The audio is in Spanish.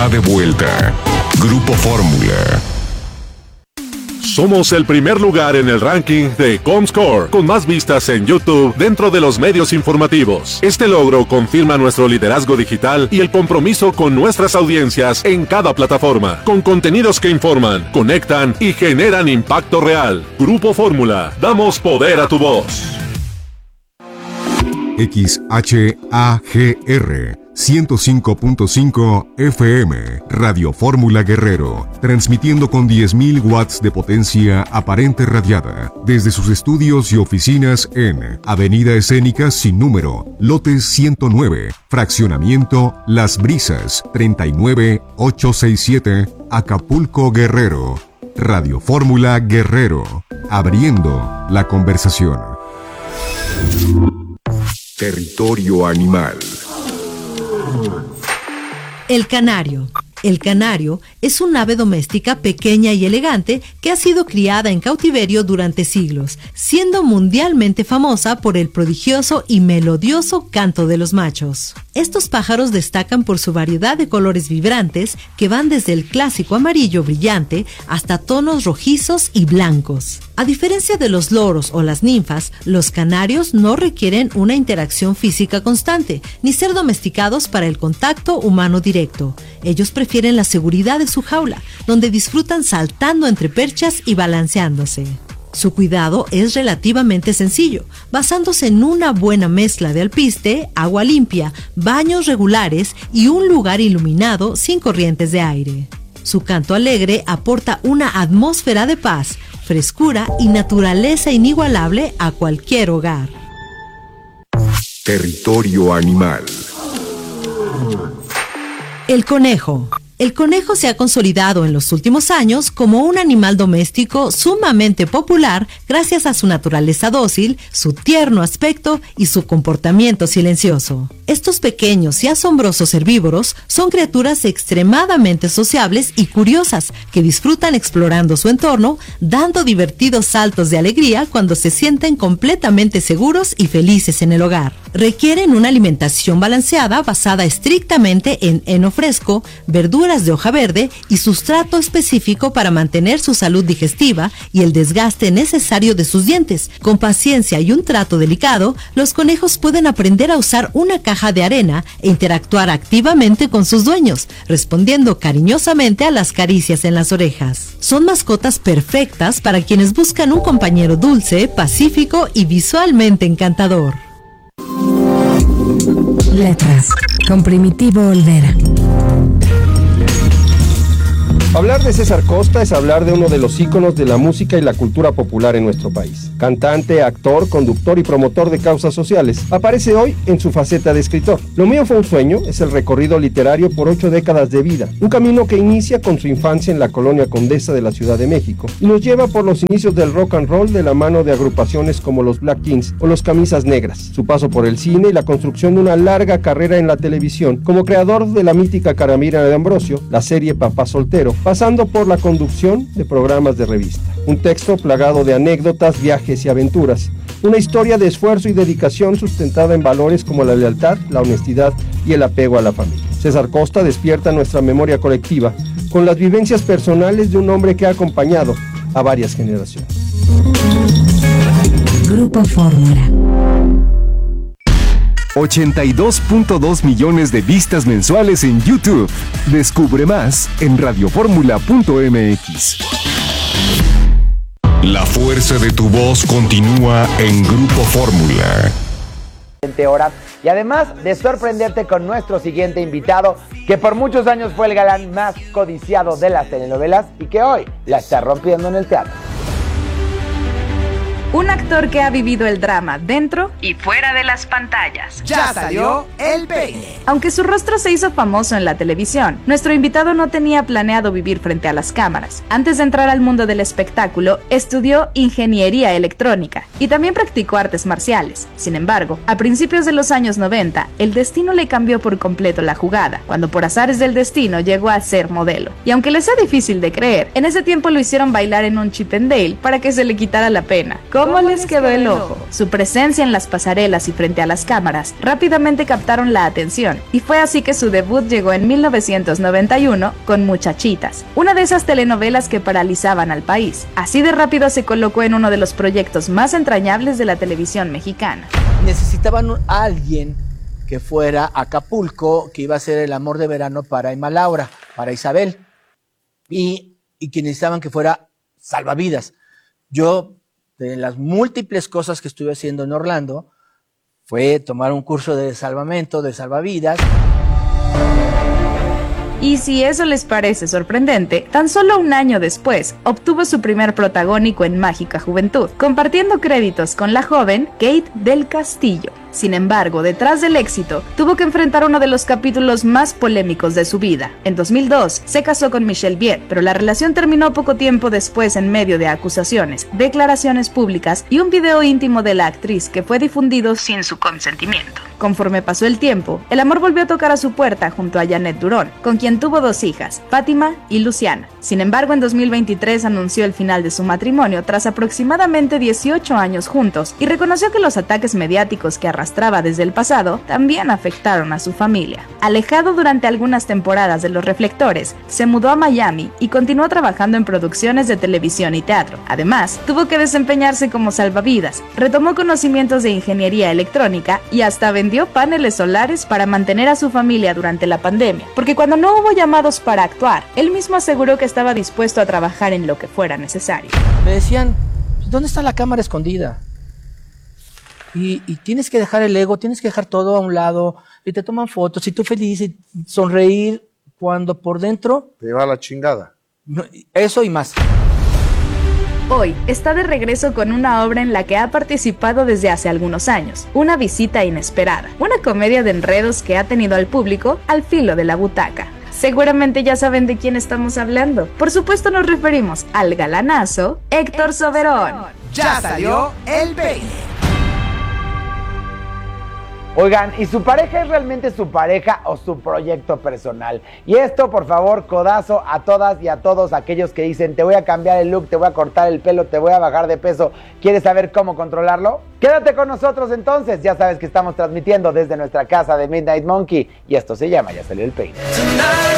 está de vuelta. Grupo Fórmula. Somos el primer lugar en el ranking de Comscore, con más vistas en YouTube dentro de los medios informativos. Este logro confirma nuestro liderazgo digital y el compromiso con nuestras audiencias en cada plataforma, con contenidos que informan, conectan y generan impacto real. Grupo Fórmula, damos poder a tu voz. XHAGR 105.5 FM, Radio Fórmula Guerrero, transmitiendo con 10.000 watts de potencia aparente radiada, desde sus estudios y oficinas en Avenida Escénica sin número, lote 109, fraccionamiento Las Brisas, 39867, Acapulco, Guerrero. Radio Fórmula Guerrero, abriendo la conversación. Territorio animal. El canario. El canario es un ave doméstica pequeña y elegante que ha sido criada en cautiverio durante siglos, siendo mundialmente famosa por el prodigioso y melodioso canto de los machos. Estos pájaros destacan por su variedad de colores vibrantes que van desde el clásico amarillo brillante hasta tonos rojizos y blancos. A diferencia de los loros o las ninfas, los canarios no requieren una interacción física constante, ni ser domesticados para el contacto humano directo. Ellos prefieren la seguridad de su jaula, donde disfrutan saltando entre perchas y balanceándose. Su cuidado es relativamente sencillo, basándose en una buena mezcla de alpiste, agua limpia, baños regulares y un lugar iluminado sin corrientes de aire. Su canto alegre aporta una atmósfera de paz, frescura y naturaleza inigualable a cualquier hogar. Territorio animal. El conejo. El conejo se ha consolidado en los últimos años como un animal doméstico sumamente popular gracias a su naturaleza dócil, su tierno aspecto y su comportamiento silencioso. Estos pequeños y asombrosos herbívoros son criaturas extremadamente sociables y curiosas que disfrutan explorando su entorno, dando divertidos saltos de alegría cuando se sienten completamente seguros y felices en el hogar. Requieren una alimentación balanceada basada estrictamente en heno fresco, verduras de hoja verde y sustrato específico para mantener su salud digestiva y el desgaste necesario de sus dientes. Con paciencia y un trato delicado, los conejos pueden aprender a usar una caja de arena e interactuar activamente con sus dueños, respondiendo cariñosamente a las caricias en las orejas. Son mascotas perfectas para quienes buscan un compañero dulce, pacífico y visualmente encantador. Letras, con Primitivo Olvera. Hablar de César Costa es hablar de uno de los íconos de la música y la cultura popular en nuestro país. Cantante, actor, conductor y promotor de causas sociales, aparece hoy en su faceta de escritor. Lo mío fue un sueño es el recorrido literario por 8 décadas de vida, un camino que inicia con su infancia en la colonia Condesa de la Ciudad de México y nos lleva por los inicios del rock and roll de la mano de agrupaciones como los Black Kings o los Camisas Negras, su paso por el cine y la construcción de una larga carrera en la televisión como creador de la mítica Caramira de Ambrosio, la serie Papá Soltero, pasando por la conducción de programas de revista. Un texto plagado de anécdotas, viajes y aventuras. Una historia de esfuerzo y dedicación sustentada en valores como la lealtad, la honestidad y el apego a la familia. César Costa despierta nuestra memoria colectiva con las vivencias personales de un hombre que ha acompañado a varias generaciones. Grupo Fórmula. 82.2 millones de vistas mensuales en YouTube. Descubre más en radioformula.mx. La fuerza de tu voz continúa en Grupo Fórmula. Hora y además de sorprenderte con nuestro siguiente invitado, que por muchos años fue el galán más codiciado de las telenovelas y que hoy la está rompiendo en el teatro. Un actor que ha vivido el drama dentro y fuera de las pantallas. Ya salió el peine. Aunque su rostro se hizo famoso en la televisión, nuestro invitado no tenía planeado vivir frente a las cámaras. Antes de entrar al mundo del espectáculo, estudió ingeniería electrónica y también practicó artes marciales. Sin embargo, a principios de los años 90, el destino le cambió por completo la jugada, cuando por azares del destino llegó a ser modelo. Y aunque les sea difícil de creer, en ese tiempo lo hicieron bailar en un Chip 'n Dale para que se le quitara la pena. ¿Cómo les quedó el ojo? Su presencia en las pasarelas y frente a las cámaras rápidamente captaron la atención, y fue así que su debut llegó en 1991 con Muchachitas, una de esas telenovelas que paralizaban al país. Así de rápido se colocó en uno de los proyectos más entrañables de la televisión mexicana. Necesitaban a alguien que fuera a Acapulco, que iba a ser el amor de verano para Emma Laura, para Isabel, y que necesitaban que fuera salvavidas. Yo, de las múltiples cosas que estuve haciendo en Orlando, fue tomar un curso de salvamento, de salvavidas. Y si eso les parece sorprendente, tan solo un año después obtuvo su primer protagónico en Mágica Juventud, compartiendo créditos con la joven Kate del Castillo. Sin embargo, detrás del éxito, tuvo que enfrentar uno de los capítulos más polémicos de su vida. En 2002, se casó con Michelle Viet, pero la relación terminó poco tiempo después en medio de acusaciones, declaraciones públicas y un video íntimo de la actriz que fue difundido sin su consentimiento. Conforme pasó el tiempo, el amor volvió a tocar a su puerta junto a Janet Durón, con quien tuvo 2 hijas, Fátima y Luciana. Sin embargo, en 2023 anunció el final de su matrimonio tras aproximadamente 18 años juntos y reconoció que los ataques mediáticos que arrastraba desde el pasado también afectaron a su familia. Alejado durante algunas temporadas de los reflectores, se mudó a Miami y continuó trabajando en producciones de televisión y teatro. Además, tuvo que desempeñarse como salvavidas, retomó conocimientos de ingeniería electrónica y hasta vendió paneles solares para mantener a su familia durante la pandemia, porque cuando no hubo llamados para actuar, él mismo aseguró que estaba dispuesto a trabajar en lo que fuera necesario. Me decían, ¿dónde está la cámara escondida? Y tienes que dejar el ego, tienes que dejar todo a un lado, y te toman fotos, y tú feliz, y sonreír, cuando por dentro... te lleva la chingada. Eso y más. Hoy está de regreso con una obra en la que ha participado desde hace algunos años, Una visita inesperada, una comedia de enredos que ha tenido al público al filo de la butaca. Seguramente ya saben de quién estamos hablando. Por supuesto nos referimos al galanazo Héctor Soberón. Ya salió el peine. Oigan, ¿y su pareja es realmente su pareja o su proyecto personal? Y esto, por favor, codazo a todas y a todos aquellos que dicen, te voy a cambiar el look, te voy a cortar el pelo, te voy a bajar de peso. ¿Quieres saber cómo controlarlo? Quédate con nosotros entonces. Ya sabes que estamos transmitiendo desde nuestra casa de Midnight Monkey y esto se llama Ya salió el peine.